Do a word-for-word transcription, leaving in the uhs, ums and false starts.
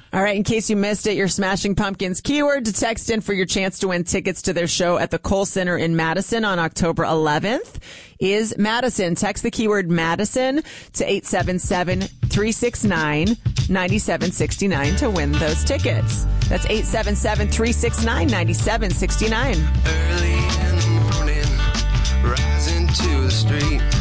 All right, in case you missed it, your Smashing Pumpkins keyword to text in for your chance to win tickets to their show at the Kohl Center in Madison on October eleventh is Madison. Text the keyword Madison to eight seven seven, three six nine, nine seven six nine to win those tickets. That's eight seven seven, three six nine, nine seven six nine. Early in the morning, rising to the street.